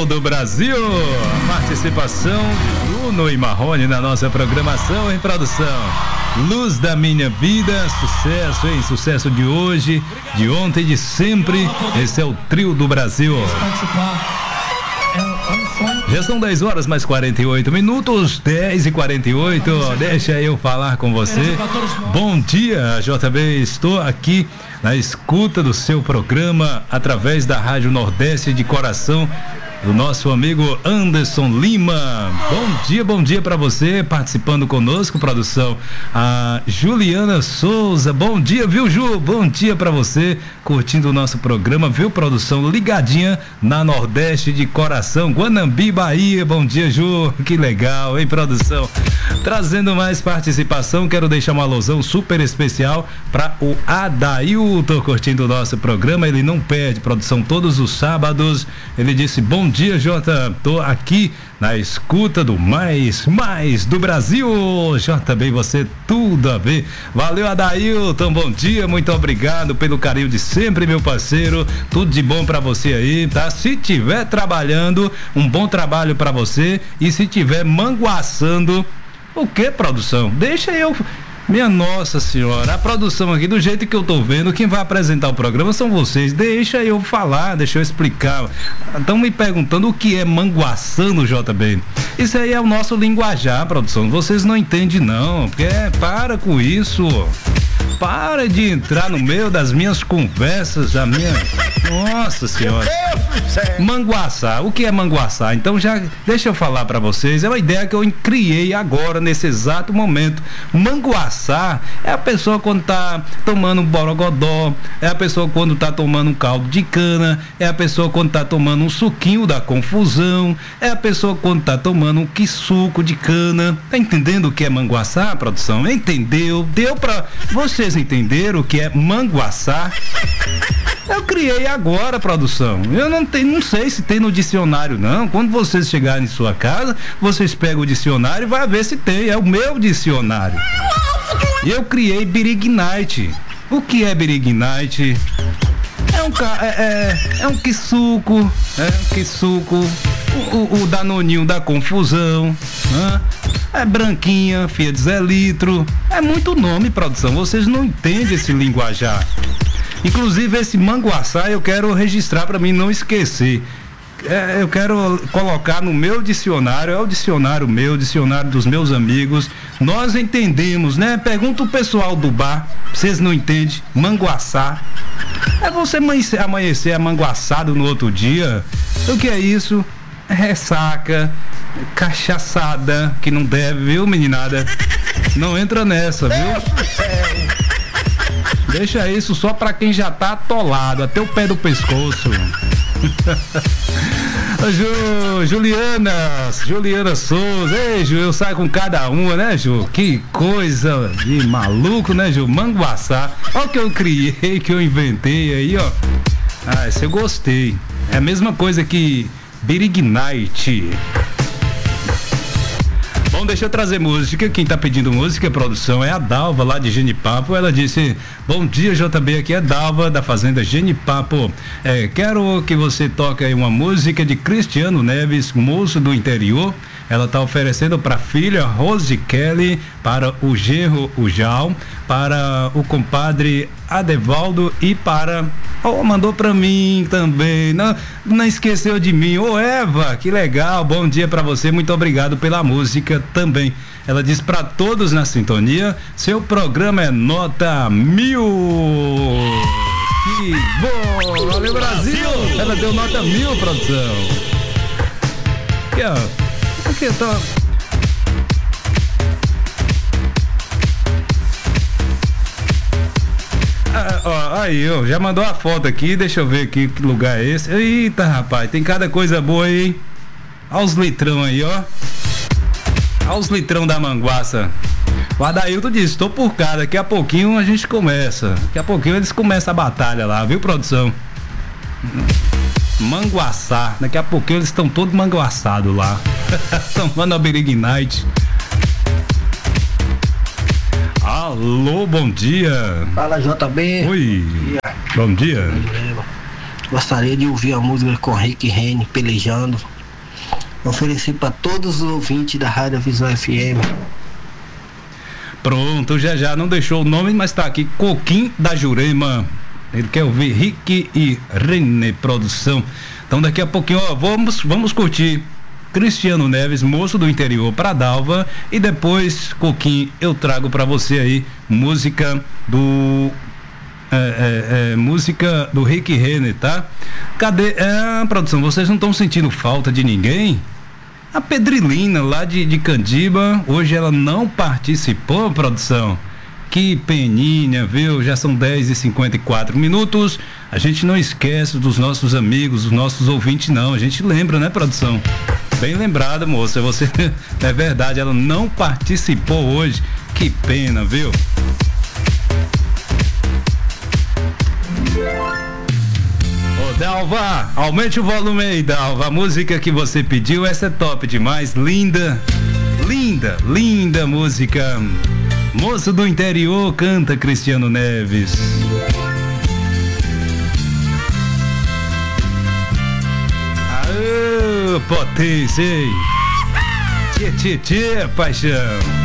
trio do Brasil. Participação de Bruno e Marrone na nossa programação em produção. Luz da Minha Vida, sucesso, hein? Sucesso de hoje, de ontem e de sempre. Esse é o trio do Brasil. Já são 10 horas mais 48 minutos, 10h48. Deixa eu falar com você. Bom dia, JB. Estou aqui na escuta do seu programa através da Rádio Nordeste de Coração, do nosso amigo Anderson Lima. Bom dia para você, participando conosco, produção. A Juliana Souza, bom dia, viu, Ju? Bom dia para você, curtindo o nosso programa, viu, produção? Ligadinha na Nordeste de Coração, Guanambi, Bahia. Bom dia, Ju, que legal, hein, produção? Trazendo mais participação, quero deixar uma alusão super especial para o Adailton, curtindo o nosso programa. Ele não perde, produção, todos os sábados. Ele disse: bom dia, Jota, tô aqui na escuta do mais do Brasil. JB, você tudo a ver. Valeu, Adailton, bom dia, muito obrigado pelo carinho de sempre, meu parceiro. Tudo de bom pra você aí, tá? Se tiver trabalhando, um bom trabalho pra você. E se tiver manguaçando, o que, produção? Deixa eu... Minha Nossa Senhora, a produção aqui, do jeito que eu tô vendo, quem vai apresentar o programa são vocês. Deixa eu falar, deixa eu explicar. Estão me perguntando o que é manguaçando, JB. Isso aí é o nosso linguajar, produção. Vocês não entendem, não. Porque para com isso. Para de entrar no meio das minhas conversas, a minha... Nossa Senhora. Manguaçar, o que é manguaçar? Então já deixa eu falar pra vocês, é uma ideia que eu criei agora, nesse exato momento. Manguaçar é a pessoa quando tá tomando um borogodó, é a pessoa quando tá tomando um caldo de cana, é a pessoa quando tá tomando um suquinho da confusão, é a pessoa quando tá tomando um quisuco de cana. Tá entendendo o que é manguaçar, produção? Entendeu? Deu pra... Vocês entenderam o que é manguaçar? Eu criei agora, produção. Eu não sei se tem no dicionário, não. Quando vocês chegarem em sua casa, vocês pegam o dicionário e vai ver se tem. É o meu dicionário. E eu criei Birignite. O que é Birignite? É um quisuco. O danoninho da confusão. É branquinha, fia de Zé Litro. É muito nome, produção. Vocês não entendem esse linguajar. Inclusive esse manguaçar eu quero registrar para mim não esquecer. Eu quero colocar no meu dicionário, é o dicionário meu, dicionário dos meus amigos. Nós entendemos, né? Pergunta o pessoal do bar, vocês não entendem? Manguaçar. É você amanhecer amanguaçado no outro dia. O que é isso? Ressaca, cachaçada, que não deve, viu, meninada? Não entra nessa, viu? Deixa isso só pra quem já tá atolado, até o pé do pescoço. Juliana Souza. Ei, Ju, eu saio com cada uma, né, Ju? Que coisa de maluco, né, Ju? Manguaçar. Olha o que eu criei, que eu inventei aí, ó. Ah, esse eu gostei. É a mesma coisa que Birignite. Bom, deixa eu trazer música. Quem tá pedindo música, produção, é a Dalva, lá de Genipapo. Ela disse: bom dia, JB, aqui é Dalva, da Fazenda Genipapo. Quero que você toque aí uma música de Cristiano Neves, moço do interior. Ela tá oferecendo para a filha Rose Kelly, para o genro, o Jal, para o compadre Adevaldo e para... mandou para mim também, não esqueceu de mim. Eva, que legal, bom dia para você, muito obrigado pela música também. Ela diz para todos na sintonia: seu programa é nota 1000. Que bom, valeu, Brasil. Ela deu nota 1000, produção. Aqui, ó. Aqui, tô... Aí, ó, já mandou a foto aqui, deixa eu ver aqui que lugar é esse. Eita, rapaz, tem cada coisa boa aí. Olha os litrão aí, ó. Olha os litrão da manguaça. O Adailton disse: tô por cá, daqui a pouquinho a gente começa. Daqui a pouquinho eles começam a batalha lá, viu, produção? Manguaçar, daqui a pouquinho eles estão todos manguaçados lá. Tomando a Birignite. Alô, bom dia. Fala, JB. Oi. Bom dia. Gostaria de ouvir a música com Rick Rennie, Pelejando. Oferecer para todos os ouvintes da Rádio Visão FM. Pronto, já não deixou o nome, mas tá aqui, Coquim da Jurema. Ele quer ouvir Rick e René Produção. Então daqui a pouquinho, ó, vamos curtir Cristiano Neves, Moço do Interior, para Dalva, e depois, Coquim, eu trago para você aí música do música do Rick e René, tá? Cadê? Produção, vocês não estão sentindo falta de ninguém? A Pedrilina, lá de Candiba, hoje ela não participou, produção. Que peninha, viu? Já são 10h54. A gente não esquece dos nossos amigos, dos nossos ouvintes, não. A gente lembra, né, produção? Bem lembrada, moça. Você, é verdade, ela não participou hoje. Que pena, viu? Dalva, aumente o volume aí, Dalva. A música que você pediu, essa é top demais. Linda, linda, linda música. Moço do Interior, canta Cristiano Neves. Aô, potência, hein? Tchê, paixão.